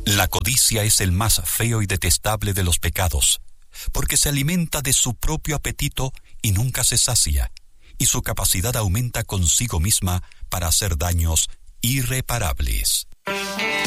La codicia es el más feo y detestable de los pecados, porque se alimenta de su propio apetito y nunca se sacia, y su capacidad aumenta consigo misma para hacer daños irreparables.